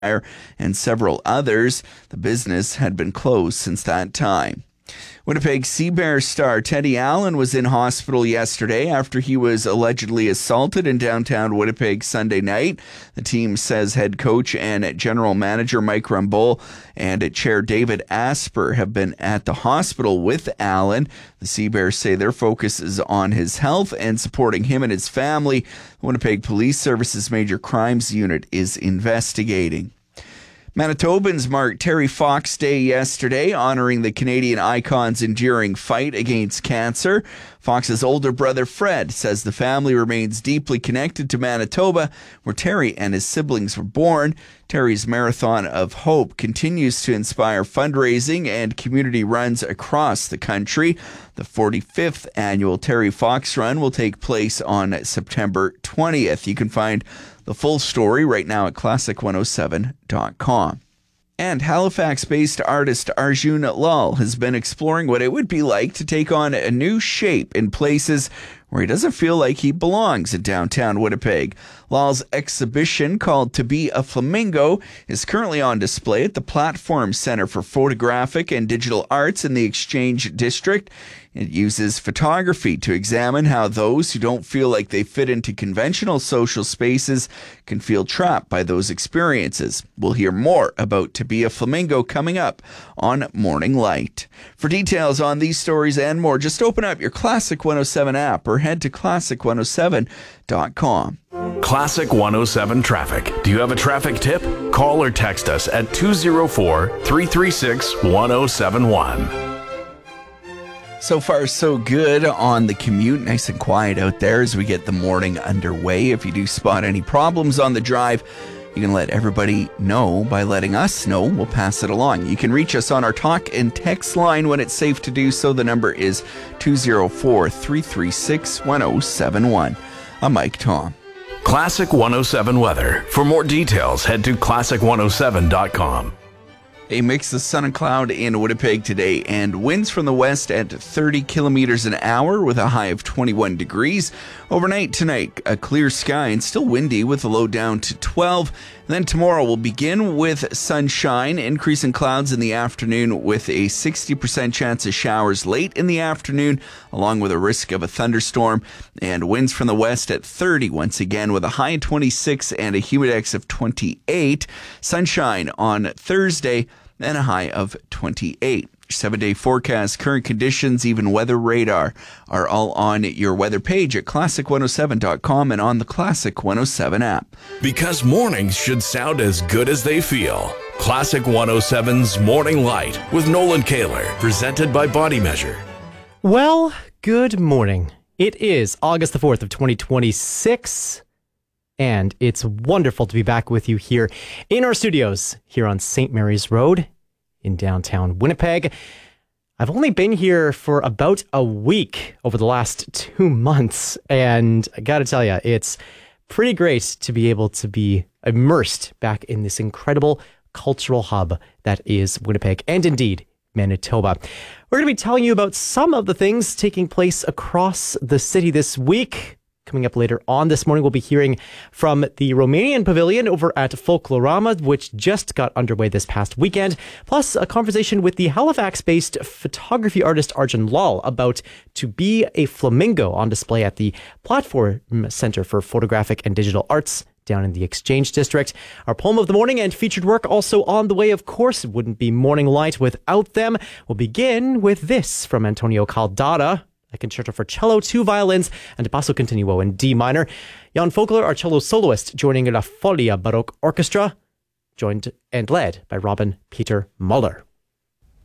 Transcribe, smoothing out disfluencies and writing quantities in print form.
and several others. The business had been closed since that time. Winnipeg Sea Bear star Teddy Allen was in hospital yesterday after he was allegedly assaulted in downtown Winnipeg Sunday night. The team says head coach and general manager Mike Rumbull and chair David Asper have been at the hospital with Allen. The Sea Bears say their focus is on his health and supporting him and his family. The Winnipeg Police Services Major Crimes Unit is investigating. Manitobans marked Terry Fox Day yesterday, honoring the Canadian icon's enduring fight against cancer. Fox's older brother Fred says the family remains deeply connected to Manitoba, where Terry and his siblings were born. Terry's Marathon of Hope continues to inspire fundraising and community runs across the country. The 45th annual Terry Fox Run will take place on September 20th. You can find the full story right now at classic107.com. And Halifax-based artist Arjun Lal has been exploring what it would be like to take on a new shape in places where he doesn't feel like he belongs in downtown Winnipeg. Lal's exhibition, called To Be a Flamingo, is currently on display at the Platform Center for Photographic and Digital Arts in the Exchange District. It uses photography to examine how those who don't feel like they fit into conventional social spaces can feel trapped by those experiences. We'll hear more about To Be a Flamingo coming up on Morning Light. For details on these stories and more, just open up your Classic 107 app or head to classic107.com. Classic 107 traffic. Do you have a traffic tip? Call or text us at 204-336-1071. So far, so good on the commute. Nice and quiet out there as we get the morning underway. If you do spot any problems on the drive, you can let everybody know by letting us know. We'll pass it along. You can reach us on our talk and text line when it's safe to do so. The number is 204-336-1071. I'm Mike Tom. Classic 107 weather. For more details, head to classic107.com. A mix of sun and cloud in Winnipeg today, and winds from the west at 30 kilometers an hour with a high of 21 degrees. Overnight tonight, a clear sky and still windy with a low down to 12. And then tomorrow we'll begin with sunshine, increasing clouds in the afternoon with a 60% chance of showers late in the afternoon, along with a risk of a thunderstorm, and winds from the west at 30 once again with a high of 26 and a humidex of 28. Sunshine on Thursday and a high of 28. 7-day forecast, current conditions, even weather radar are all on your weather page at classic107.com and on the Classic 107 app. Because mornings should sound as good as they feel. Classic 107's Morning Light with Nolan Kaler, presented by Body Measure. Well, good morning. It is August the 4th of 2026. And it's wonderful to be back with you here in our studios here on St. Mary's Road in downtown Winnipeg. I've only been here for about a week over the last 2 months, and I gotta tell you, it's pretty great to be able to be immersed back in this incredible cultural hub that is Winnipeg and indeed Manitoba. We're going to be telling you about some of the things taking place across the city this week. Coming up later on this morning, we'll be hearing from the Romanian Pavilion over at Folklorama, which just got underway this past weekend, plus a conversation with the Halifax-based photography artist Arjun Lal about To Be a Flamingo on display at the Platform Center for Photographic and Digital Arts down in the Exchange District. Our poem of the morning and featured work also on the way, of course. It wouldn't be Morning Light without them. We'll begin with this from Antonio Caldara, a concerto for cello, 2 violins, and basso continuo in D minor. Jan Vogler, our cello soloist, joining La Folia Baroque Orchestra, joined and led by Robin Peter Muller.